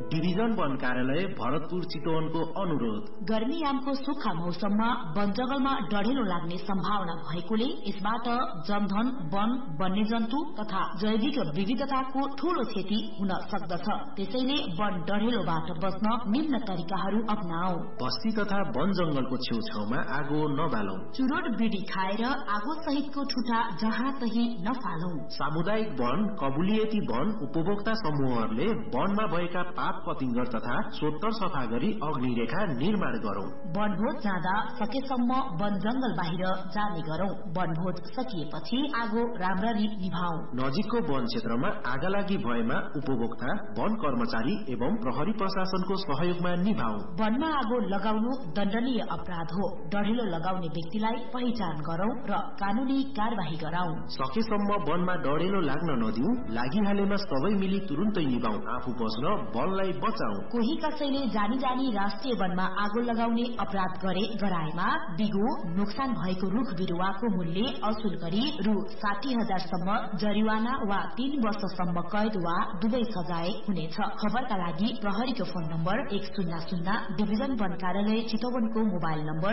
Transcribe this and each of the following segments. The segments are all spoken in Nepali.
डिभिजन वन कार्यालय भरतपुर चितवनको अनुरोध। गर्मीयामको सुक्खा मौसममा वन जंगलमा डढेलो लाग्ने सम्भावना भएकोले यसबाट जनधन, वन, वन्यजन्तु तथा जैविक विविधताको ठूलो क्षति हुन सक्दछ। त्यसैले वन डढेलोबाट बच्न निम्न तरिकाहरू अपनाऊ। बस्ती तथा वन जंगलको छेउछाउमा आगो नबालौ। चुरोट बिडी खाएर आगो सहितको ठुटा जहाँ तही नफालौ। सामुदायिक वन, कबुलियती वन उपभोक्ता समूहहरूले वनमा भएका पात पतिंगर तथा सोत्तर सफा गरी अग्निरेखा निर्माण गरौं। वनभोज जाँदा सकेसम्म वन जंगल बाहिर जाने गरौं। वनभोज सकिएपछि आगो राम्ररी निभाऊ। नजिकको वन क्षेत्रमा आगालागी भएमा उपभोक्ता, वन कर्मचारी एवं प्रहरी प्रशासनको सहयोगमा निभाऊ। वनमा आगो लगाउनु दण्डनीय अपराध हो। डढेलो लगाउने व्यक्तिलाई पहिचान गरौं र कानूनी कार्यवाही गराऊ। सकेसम्म वनमा डढेलो लाग्न नदिऊ। लागिहालेमा सबै मिली तुरुन्तै निभाऊ। आफू बस्न वनलाई बचाऊ। कोही कसैले जानी जानी राष्ट्रिय वनमा आगो लगाउने अपराध गराएमा बिगो नोक्सान भएको रुख बिरुवाको मूल्य असुल गरी रु 60,000 सम्म जरिवाना वा 3 वर्षसम्म कैद वा दुवै सजाय हुनेछ। खबरका लागि प्रहरीको फोन नम्बर 100 डिभिजन वन कार्यालय चितवनको मोबाइल नम्बर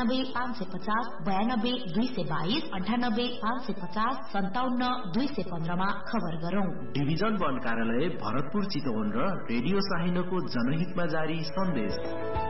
9855092222 98555057 मा खबर गरौं। डिभिजन वन कार्यालय भरतपुर चितवन र रेडियो साहिनको जनहितमा जारी सन्देश।